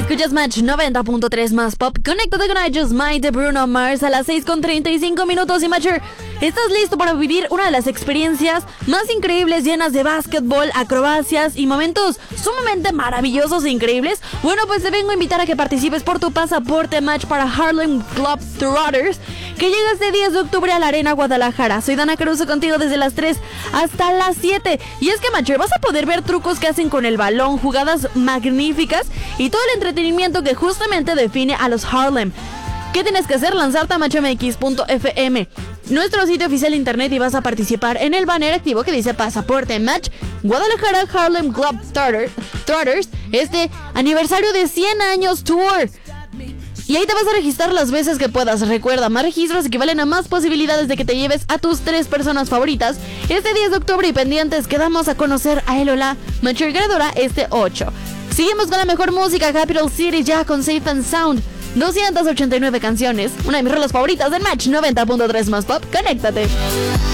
Escuchas Match 90.3 más pop. Conéctate con I Just Might de Bruno Mars a las 6:35 minutos. Y Matcher, ¿estás listo para vivir una de las experiencias más increíbles, llenas de básquetbol, acrobacias y momentos sumamente maravillosos e increíbles? Bueno, pues te vengo a invitar a que participes por tu pasaporte Match para Harlem Globetrotters, que llega este 10 de octubre a la Arena Guadalajara. Soy Dana Caruso contigo desde las 3 hasta las 7. Y es que, Matcher, vas a poder ver trucos que hacen con el balón, jugadas magníficas y todo el entretenimiento que justamente define a los Harlem. ¿Qué tienes que hacer? Lanzarte a matchmx.fm, nuestro sitio oficial de internet, y vas a participar en el banner activo que dice Pasaporte Match Guadalajara Harlem Globetrotters, este aniversario de 100 años tour. Y ahí te vas a registrar las veces que puedas. Recuerda, más registros equivalen a más posibilidades de que te lleves a tus 3 personas favoritas este 10 de octubre, y pendientes que damos a conocer a Elola, Matcher ganadora, este 8. Seguimos con la mejor música, Capital City ya con Safe and Sound. 289 canciones, una de mis rolas favoritas del Match 90.3 más pop. Conéctate.